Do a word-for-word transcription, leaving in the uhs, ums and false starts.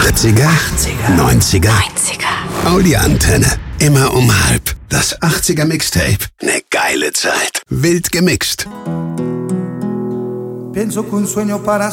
achtziger, achtziger, neunziger, neunziger. Audi Antenne. Immer um halb. Das achtziger Mixtape. Ne geile Zeit. Wild gemixt. Pienso que un sueño para